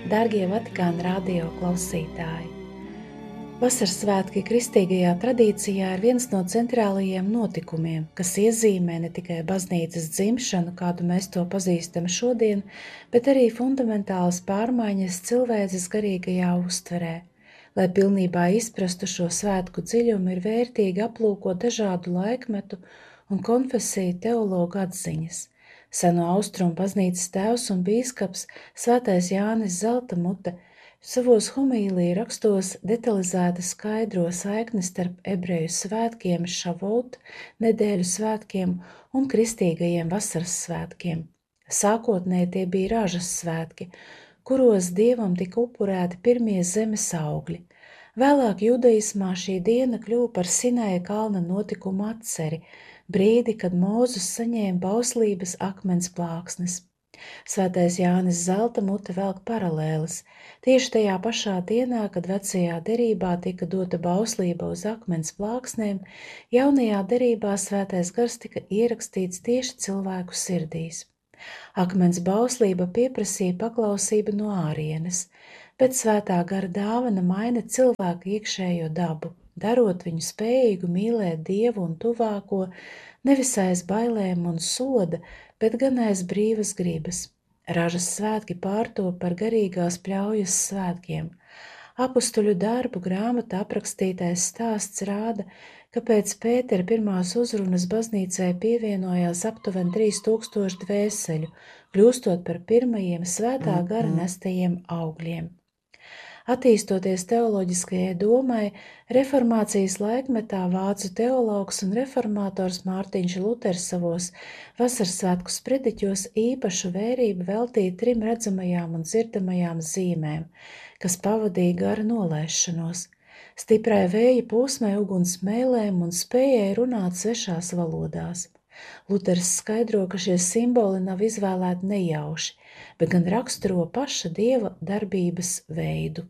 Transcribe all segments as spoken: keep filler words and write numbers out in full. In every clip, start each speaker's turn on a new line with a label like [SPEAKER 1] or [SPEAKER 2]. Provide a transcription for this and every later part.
[SPEAKER 1] Dārgie Vatikāna radio klausītāji! Vasaras svētki kristīgajā tradīcijā ir viens no centrālajiem notikumiem, kas iezīmē ne tikai baznīcas dzimšanu, kādu mēs to pazīstam šodien, bet arī fundamentālas pārmaiņas cilvēces garīgajā uztverē. Lai pilnībā izprastu šo svētku dziļumu, ir vērtīgi aplūkot dažādu laikmetu un konfesiju teologu atziņas. Seno austrumu baznīcas tēvs un bīskaps svētais Jānis Zeltamute savos homīliju rakstos detalizēti skaidro saikni starp ebreju svētkiem Šavot, nedēļu svētkiem un kristīgajiem vasaras svētkiem. Sākotnēji tie bija ražas svētki, kuros dievam tika upurēti pirmie zemes augļi. Vēlāk judaismā šī diena kļuva par Sinaja kalna notikumu atceri, brīdi, kad Mūzes saņēma bauslības akmens plāksnes. Svētais Jānis Zeltamute velk paralēles. Tieši tajā pašā dienā, kad vecajā derībā tika dota bauslība uz akmens plāksnēm, jaunajā derībā svētais gars tika ierakstīts tieši cilvēku sirdīs. Akmens bauslība pieprasīja paklausību no ārienes, bet svētā gara dāvana maina cilvēku iekšējo dabu, darot viņu spējīgu mīlēt Dievu un tuvāko, nevis aiz bailēm un soda, bet gan aiz brīvas gribas. Ražas svētki pārtop par garīgās pļaujas svētkiem. Apustuļu darbu grāmatā aprakstītais stāsts rāda, ka pēc Pētera pirmās uzrunas baznīcai pievienojās aptuveni trīs tūkstoši dvēseļu, kļūstot par pirmajiem svētā gara nestajiem augļiem. Attīstoties teoloģiskajai domai, reformācijas laikmetā vācu teologs un reformātors Mārtiņš Luters savos vasarsvētku sprediķos īpašu vērību veltīja trim redzamajām un dzirdamajām zīmēm, kas pavadīja gara nolaišanos – stiprai vēja plūsmai, uguns mēlēm un spējai runāt svešās valodās. Luters skaidro, ka šie simboli nav izvēlēti nejauši, bet gan raksturo paša Dieva darbības veidu.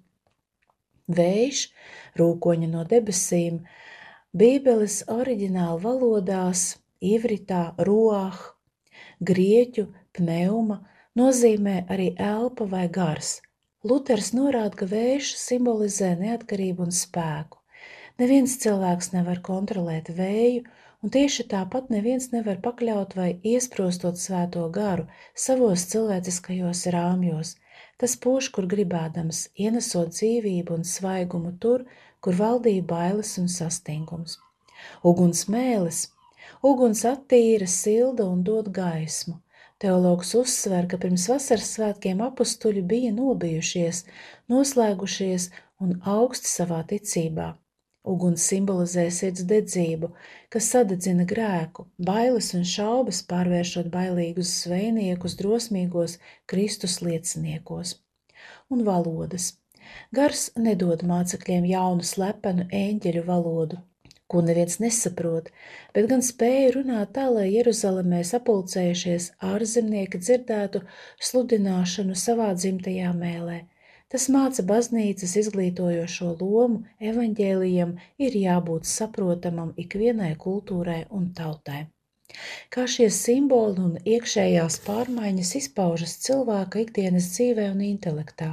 [SPEAKER 1] Vējš, rūkoņa no debesīm, Bībeles oriģināla valodās, ivritā ruah, grieķu pneuma, nozīmē arī elpa vai gars. Luters norāda, ka vējš simbolizē neatkarību un spēku. Neviens cilvēks nevar kontrolēt vēju, un tieši tāpat neviens nevar pakļaut vai iesprostot svēto garu savos cilvēciskajos rāmjos. Tas pūš, kur gribēdams, ienesot dzīvību un svaigumu tur, kur valdīja bailes un sastingums. Uguns mēlis. Uguns attīra, silda un dod gaismu. Teologs uzsver, ka pirms vasaras svētkiem apustuļi bija nobijušies, noslēgušies un augsti savā ticībā. Uguns simbolizē sirds dedzību, kas sadedzina grēku, bailes un šaubas pārvēršot bailīgus zvejniekus drosmīgos Kristus lieciniekos. Un valodas. Gars nedod mācekļiem jaunu slepenu eņģeļu valodu, ko neviens nesaprot, bet gan spēja runāt tā, lai Jeruzalemē sapulcējušies ārzemnieki dzirdētu sludināšanu savā dzimtajā mēlē. Tas māca baznīcas izglītojošo lomu, evaņģēlijam ir jābūt saprotamam ikvienai kultūrai un tautai. Kā šie simboli un iekšējās pārmaiņas izpaužas cilvēka ikdienas dzīvē un intelektā.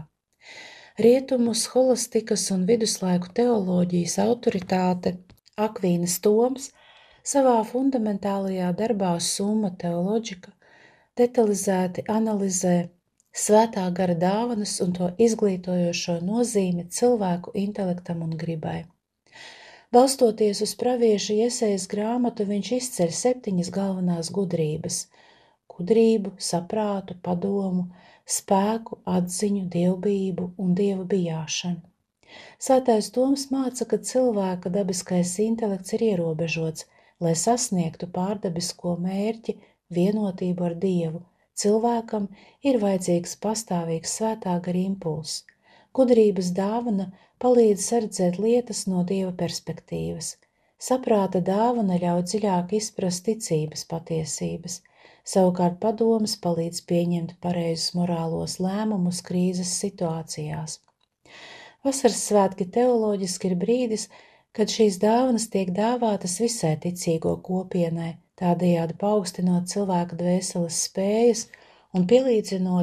[SPEAKER 1] Rietumu scholastikas un viduslaiku teoloģijas autoritāte Akvīnas Toms savā fundamentālajā darbā Summa Theologica detalizēti analizē svētā gara dāvanas un to izglītojošo nozīmi cilvēku intelektam un gribai. Balstoties uz pravieša Jesejas grāmatu, viņš izceļ septiņas galvenās gudrības – gudrību, saprātu, padomu, spēku, atziņu, dievbijību un dievu bijāšanu. Svētais Toms māca, ka cilvēka dabiskais intelekts ir ierobežots, lai sasniegtu pārdabisko mērķi, vienotību ar Dievu. Cilvēkam ir vajadzīgs pastāvīgs svētā gara impulss. Gudrības dāvana palīdz redzēt lietas no Dieva perspektīvas. Saprāta dāvana ļauj dziļāk izprast ticības patiesības. Savukārt padomas palīdz pieņemt pareizus morālos lēmumus krīzes situācijās. Vasaras svētki teoloģiski ir brīdis, kad šīs dāvanas tiek dāvātas visai ticīgo kopienai, tādējādi paaugstinot cilvēka dvēseles spējas un pielīdzinot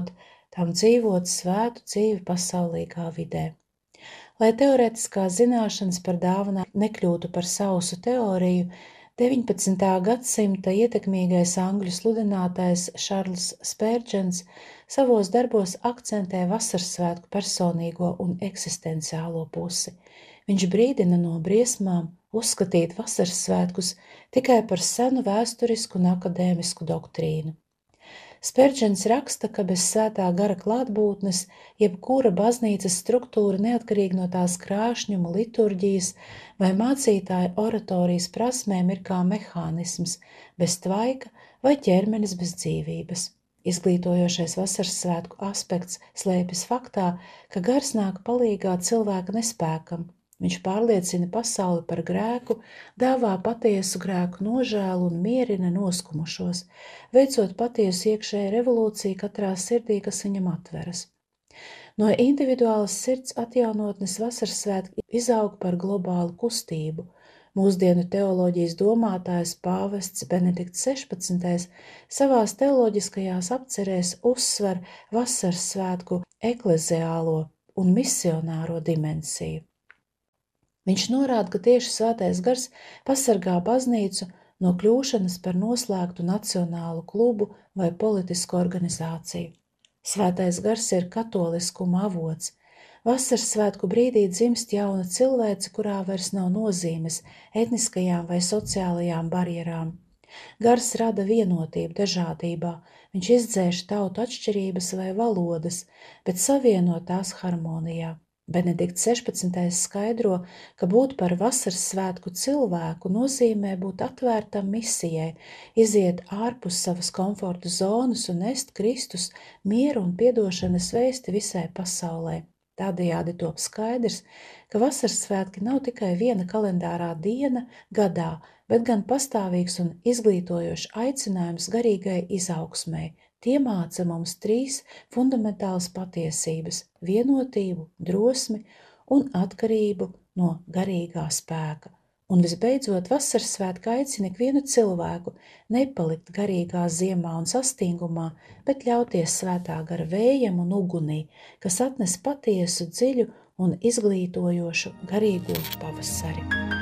[SPEAKER 1] tām dzīvot svētu dzīvi pasaulīgā vidē. Lai teorētiskās zināšanas par dāvanām nekļūtu par sausu teoriju, deviņpadsmitā gadsimta ietekmīgais angļu sludinātājs Šarls Spērģens savos darbos akcentē vasarsvētku personīgo un eksistenciālo pusi. Viņš brīdina no briesmām uzskatīt vasarsvētkus tikai par senu vēsturisku un akadēmisku doktrīnu. Spērģens raksta, ka bez svētā gara klātbūtnes jebkura baznīcas struktūra neatkarīgi no tās krāšņuma, liturģijas vai mācītāja oratorijas prasmēm ir kā mehānisms bez tvaika vai ķermenis bez dzīvības. Izglītojošais vasarsvētku aspekts slēpjas faktā, ka gars nāk palīgā cilvēka nespēkam. Viņš pārliecina pasauli par grēku, dāvā patiesu grēku nožēlu un mierina noskumušos, veicot patiesu iekšēju revolūciju katrā sirdī, kas viņam atveras. No individuālas sirds atjaunotnes vasarsvētki izaug par globālu kustību. Mūsdienu teoloģijas domātājs pāvests Benedikts sešpadsmitais savās teoloģiskajās apcerēs uzsver vasarsvētku ekleziālo un misionāro dimensiju. Viņš norāda, ka tieši svētais gars pasargā baznīcu no kļūšanas par noslēgtu nacionālu klubu vai politisku organizāciju. Svētais gars ir katoliskuma avots. Vasarsvētku brīdī dzimst jauna cilvēce, kurā vairs nav nozīmes etniskajām vai sociālajām barjerām. Gars rada vienotību dažādībā, viņš izdzēš tautu atšķirības vai valodas, bet savieno tās harmonijā. Benedikts sešpadsmitais skaidro, ka būt par vasarsvētku cilvēku nozīmē būt atvērtam misijai, iziet ārpus savas komforta zonas un nest Kristus mieru un piedošanas vēsti visai pasaulē. Tādējādi top skaidrs, ka vasarsvētki nav tikai viena kalendārā diena gadā, bet gan pastāvīgs un izglītojošs aicinājums garīgai izaugsmei. Tie māca mums trīs fundamentālas patiesības – vienotību, drosmi un atkarību no garīgā spēka. Un visbeidzot, vasarsvētki aicina ikvienu cilvēku nepalikt garīgā ziemā un sastingumā, bet ļauties svētā gara vējam un ugunī, kas atnes patiesu, dziļu un izglītojošu garīgo pavasari.